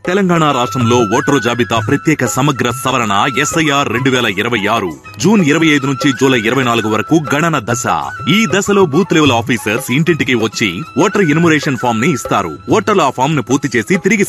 తెలంగాణ రాష్ట్రంలో ఓటరు జాబితా ప్రత్యేక సమగ్ర సవరణ SIR 2026 జూన్ 25 నుంచి జూలై 24 వరకు గణన దశ. ఈ దశలో బూత్ లెవెల్ ఆఫీసర్స్ ఇంటింటికి వచ్చి ఓటర్ ఎన్యుమరేషన్ ఫామ్ ని ఇస్తారు. ఓటర్లు ఆ ఫామ్ ను పూర్తి చేసి తిరిగి